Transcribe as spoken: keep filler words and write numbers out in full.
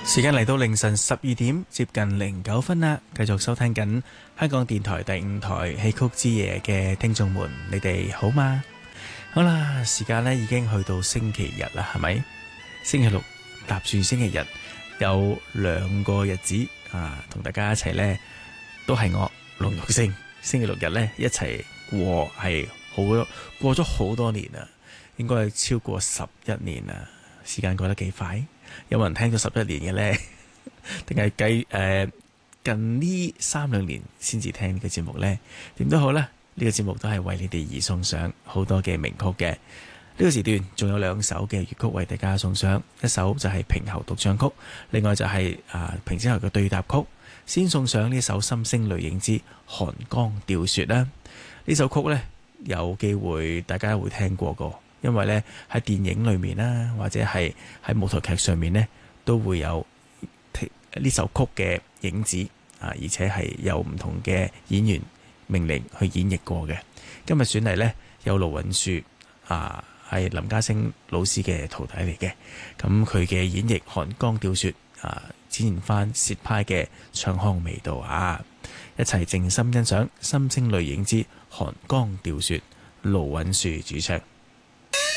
時間嚟到凌晨十二點，接近零九分啦。繼續收聽緊香港電台第五台戲曲之夜嘅聽眾們，你哋好嗎？好啦，時間呢已經去到星期日啦，係咪？星期六搭住星期日，有兩個日子啊，同大家一齊呢，都係我龍玉星。星期六日呢，一齊過係好過咗好多年啦，應該係超過十一年啦。時間過得幾快？有冇人聽咗十一年嘅呢？定係計誒近呢三兩年先至聽呢個節目呢？點都好啦，呢、呢個節目都係為你哋而送上好多嘅名曲嘅。呢、呢個時段仲有兩首嘅粵曲為大家送上，一首就係平喉獨唱曲，另外就係、是、啊平之後嘅對答曲。先送上呢首《心聲淚影之寒江釣雪》啦。呢首曲呢，有機會大家會聽過個。因為咧喺電影裏面啦，或者係喺舞台劇上面呢，都會有呢首曲嘅影子啊，而且係有唔同嘅演員命令去演繹過嘅。今日選嚟呢，有盧允樹啊，係林家聲老師嘅徒弟嚟嘅。咁佢嘅演繹《寒江釣雪》啊，展現翻薛派嘅唱腔味道啊！一齊靜心欣賞《心聲淚影之寒江釣雪》，盧允樹主唱。